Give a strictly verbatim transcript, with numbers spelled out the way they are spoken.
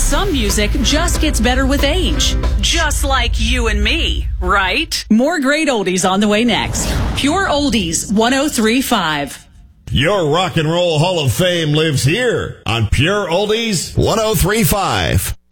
some music just gets better with age. Just like you and me, right? More great oldies on the way next. Pure Oldies one oh three point five. Your Rock and Roll Hall of Fame lives here on Pure Oldies one oh three point five.